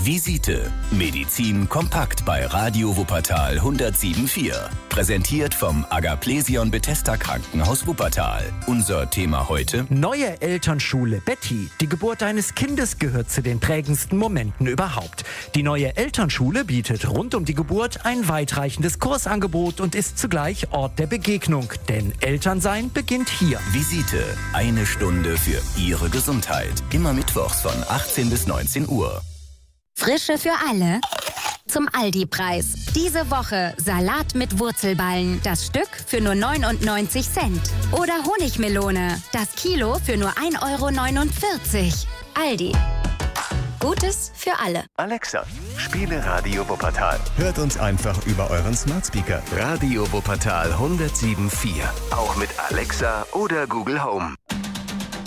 Visite. Medizin kompakt bei Radio Wuppertal 107.4. Präsentiert vom Agaplesion Bethesda Krankenhaus Wuppertal. Unser Thema heute: Neue Elternschule Betty. Die Geburt eines Kindes gehört zu den prägendsten Momenten überhaupt. Die neue Elternschule bietet rund um die Geburt ein weitreichendes Kursangebot und ist zugleich Ort der Begegnung. Denn Elternsein beginnt hier. Visite. Eine Stunde für Ihre Gesundheit. Immer mittwochs von 18 bis 19 Uhr. Frische für alle zum Aldi-Preis. Diese Woche Salat mit Wurzelballen. Das Stück für nur 99 Cent. Oder Honigmelone. Das Kilo für nur 1,49 €. Aldi. Gutes für alle. Alexa, spiele Radio Wuppertal. Hört uns einfach über euren Smart Speaker. Radio Wuppertal 107.4. Auch mit Alexa oder Google Home.